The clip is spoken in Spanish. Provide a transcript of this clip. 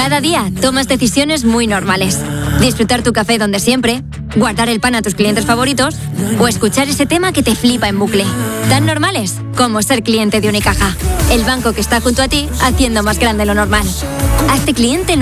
Cada día tomas decisiones muy normales. Disfrutar tu café donde siempre, guardar el pan a tus clientes favoritos o escuchar ese tema que te flipa en bucle. Tan normales como ser cliente de Unicaja. El banco que está junto a ti haciendo más grande lo normal. Hazte cliente